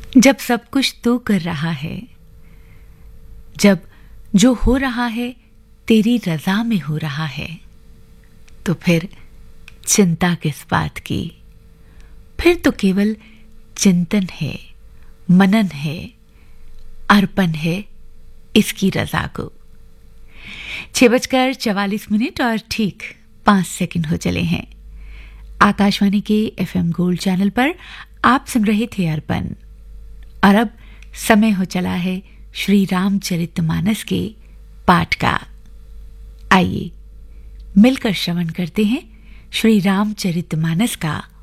जब सब कुछ तू कर रहा है, जब जो हो रहा है तेरी रजा में हो रहा है, तो फिर चिंता किस बात की। फिर तो केवल चिंतन है, मनन है, अर्पण है इसकी रजा को। 6:44 और ठीक 5 सेकंड हो चले हैं। आकाशवाणी के FM गोल्ड चैनल पर आप सुन रहे थे अर्पण, और अब समय हो चला है श्री रामचरितमानस के पाठ का। आइए मिलकर श्रवण करते हैं श्री रामचरितमानस का